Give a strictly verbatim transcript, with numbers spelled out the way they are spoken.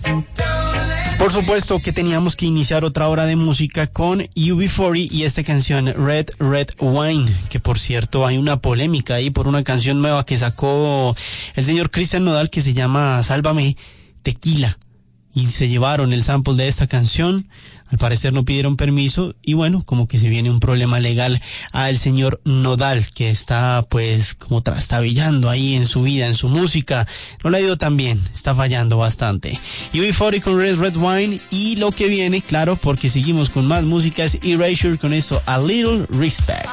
Por supuesto que teníamos que iniciar otra hora de música con U B cuarenta y esta canción Red Red Wine, que por cierto hay una polémica ahí por una canción nueva que sacó el señor Cristian Nodal que se llama Sálvame Tequila, y se llevaron el sample de esta canción. Al parecer no pidieron permiso y bueno, como que se viene un problema legal al señor Nodal, que está pues como trastabillando ahí en su vida, en su música. No le ha ido tan bien, está fallando bastante. U B cuarenta con Red Red Wine, y lo que viene, claro, porque seguimos con más música, es Erasure con esto, A Little Respect.